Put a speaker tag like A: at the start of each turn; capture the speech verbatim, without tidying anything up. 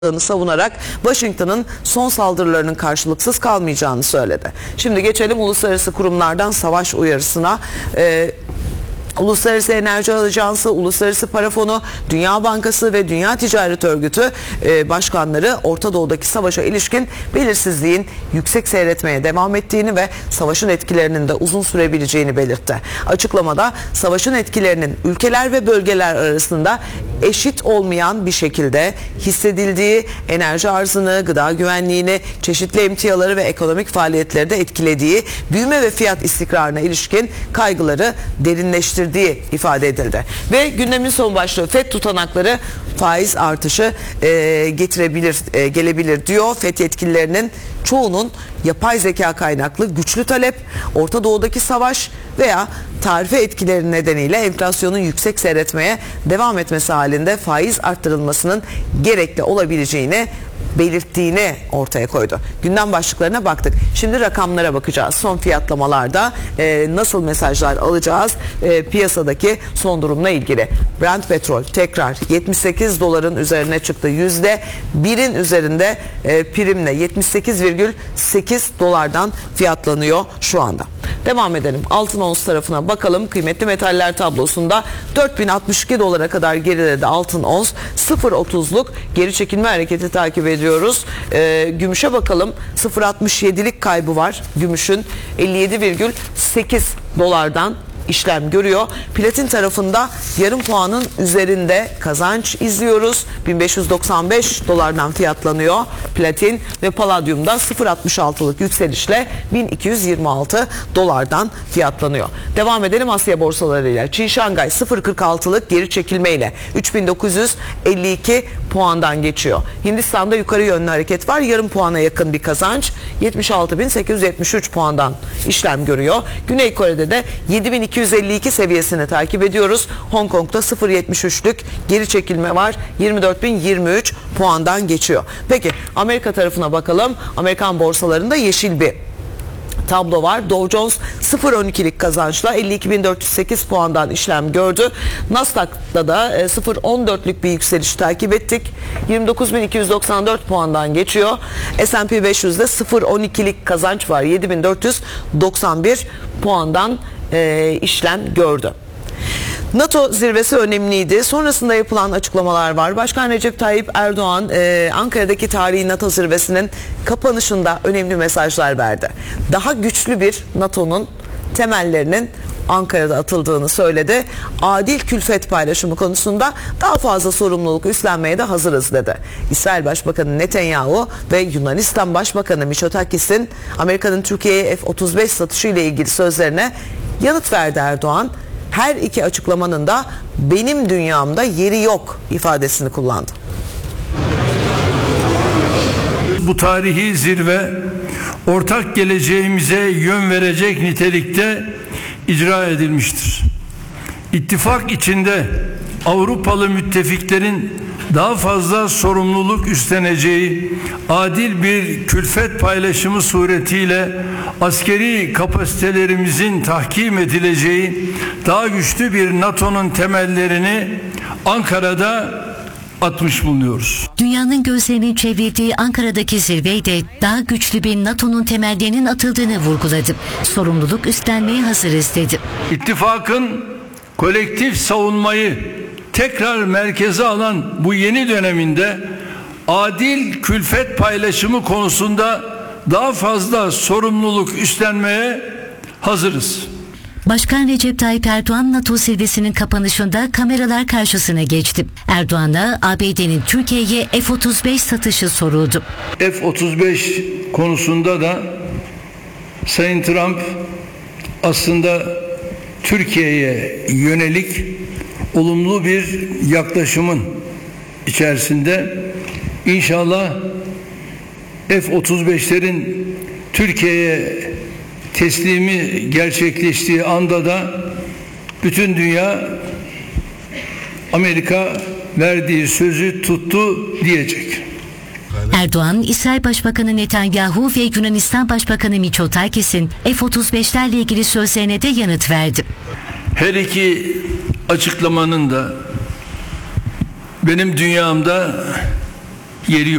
A: savunarak Washington'ın son saldırılarının karşılıksız kalmayacağını söyledi. Şimdi geçelim uluslararası kurumlardan savaş uyarısına. Ee, Uluslararası Enerji Ajansı, Uluslararası Para Fonu, Dünya Bankası ve Dünya Ticaret Örgütü e, başkanları Orta Doğu'daki savaşa ilişkin belirsizliğin yüksek seyretmeye devam ettiğini ve savaşın etkilerinin de uzun sürebileceğini belirtti. Açıklamada savaşın etkilerinin ülkeler ve bölgeler arasında eşit olmayan bir şekilde hissedildiği, enerji arzını, gıda güvenliğini, çeşitli emtiaları ve ekonomik faaliyetleri de etkilediği, büyüme ve fiyat istikrarına ilişkin kaygıları derinleştirdiği ifade edildi. Ve gündemin son başlığı FED tutanakları faiz artışı e, getirebilir, e, gelebilir diyor. FED yetkililerinin çoğunun yapay zeka kaynaklı güçlü talep, Orta Doğu'daki savaş veya tarife etkileri nedeniyle enflasyonun yüksek seyretmeye devam etmesi halinde faiz arttırılmasının gerekli olabileceğini belirttiğini ortaya koydu. Gündem başlıklarına baktık. Şimdi rakamlara bakacağız. Son fiyatlamalarda e, nasıl mesajlar alacağız e, piyasadaki son durumla ilgili. Brent petrol tekrar yetmiş sekiz doların üzerine çıktı. Yüzde birin üzerinde e, primle yetmiş sekiz virgül sekiz dolardan fiyatlanıyor şu anda. Devam edelim. Altın ons tarafına bakalım. Kıymetli metaller tablosunda dört bin altmış iki dolara kadar geriledi altın ons. sıfır virgül otuzluk geri çekilme hareketi takip ediyoruz. Ee, gümüşe bakalım. sıfır virgül altmış yedilik kaybı var. Gümüşün elli yedi virgül sekiz dolardan işlem görüyor. Platin tarafında yarım puanın üzerinde kazanç izliyoruz. bin beş yüz doksan beş dolardan fiyatlanıyor platin ve paladyumda sıfır virgül altmış altılık yükselişle bin iki yüz yirmi altı dolardan fiyatlanıyor. Devam edelim Asya borsalarıyla. Çin Şangay sıfır virgül kırk altılık geri çekilmeyle üç bin dokuz yüz elli iki puandan geçiyor. Hindistan'da yukarı yönlü hareket var. Yarım puana yakın bir kazanç. yetmiş altı bin sekiz yüz yetmiş üç puandan işlem görüyor. Güney Kore'de de yedi bin iki yüz elli iki seviyesini takip ediyoruz. Hong Kong'da sıfır virgül yetmiş üçlük geri çekilme var. yirmi dört bin yirmi üç puandan geçiyor. Peki Amerika tarafına bakalım. Amerikan borsalarında yeşil bir tablo var. Dow Jones sıfır virgül on ikilik kazançla elli iki bin dört yüz sekiz puandan işlem gördü. Nasdaq'ta da sıfır virgül on dörtlük bir yükseliş takip ettik. yirmi dokuz bin iki yüz doksan dört puandan geçiyor. S and P beş yüzde sıfır virgül on ikilik kazanç var. yedi bin dört yüz doksan bir puandan e, işlem gördü. NATO zirvesi önemliydi. Sonrasında yapılan açıklamalar var. Başkan Recep Tayyip Erdoğan e, Ankara'daki tarihi NATO zirvesinin kapanışında önemli mesajlar verdi. Daha güçlü bir NATO'nun temellerinin Ankara'da atıldığını söyledi. Adil külfet paylaşımı konusunda daha fazla sorumluluk üstlenmeye de hazırız dedi. İsrail Başbakanı Netanyahu ve Yunanistan Başbakanı Mitsotakis'in Amerika'nın Türkiye'ye F otuz beş satışı ile ilgili sözlerine yanıt verdi Erdoğan. Her iki açıklamanın da benim dünyamda yeri yok ifadesini kullandı.
B: Bu tarihi zirve ortak geleceğimize yön verecek nitelikte icra edilmiştir. İttifak içinde Avrupalı müttefiklerin daha fazla sorumluluk üstleneceği adil bir külfet paylaşımı suretiyle askeri kapasitelerimizin tahkim edileceği daha güçlü bir NATO'nun temellerini Ankara'da atmış bulunuyoruz.
C: Dünyanın gözlerinin çevrildiği Ankara'daki zirvede daha güçlü bir NATO'nun temellerinin atıldığını vurguladı. Sorumluluk üstlenmeye hazırız dedi.
B: İttifakın kolektif savunmayı tekrar merkeze alan bu yeni döneminde adil külfet paylaşımı konusunda daha fazla sorumluluk üstlenmeye hazırız.
C: Başkan Recep Tayyip Erdoğan NATO zirvesinin kapanışında kameralar karşısına geçti. Erdoğan'a A B D'nin Türkiye'ye F otuz beş satışı soruldu.
B: F otuz beş konusunda da Sayın Trump aslında Türkiye'ye yönelik olumlu bir yaklaşımın içerisinde. İnşallah F otuz beşlerin Türkiye'ye teslimi gerçekleştiği anda da bütün dünya Amerika verdiği sözü tuttu diyecek.
C: Erdoğan, İsrail Başbakanı Netanyahu ve Yunanistan Başbakanı Mitsotakis'in F otuz beşlerle ilgili sözlerine de yanıt verdi.
B: Her iki açıklamanın da benim dünyamda yeri yok.